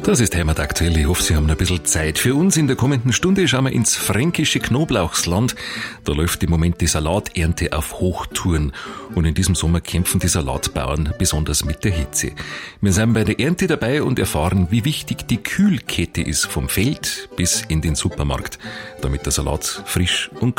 Das ist Heimat aktuell. Ich hoffe, Sie haben noch ein bisschen Zeit. Für uns in der kommenden Stunde schauen wir ins fränkische Knoblauchsland. Da läuft im Moment die Salaternte auf Hochtouren. Und in diesem Sommer kämpfen die Salatbauern besonders mit der Hitze. Wir sind bei der Ernte dabei und erfahren, wie wichtig die Kühlkette ist, vom Feld bis in den Supermarkt, damit der Salat frisch und